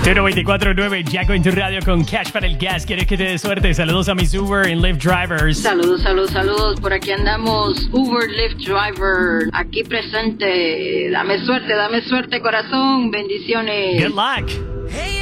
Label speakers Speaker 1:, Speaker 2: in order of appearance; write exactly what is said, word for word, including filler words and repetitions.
Speaker 1: cero veinticuatro nueve, Jaco en tu radio con Cash para el gas. ¿Quieres que te dé suerte? Saludos a mis Uber y Lyft drivers.
Speaker 2: Saludos, saludos, saludos. Por aquí andamos, Uber, Lyft driver, aquí presente. Dame suerte, dame suerte, corazón. Bendiciones.
Speaker 1: Good luck.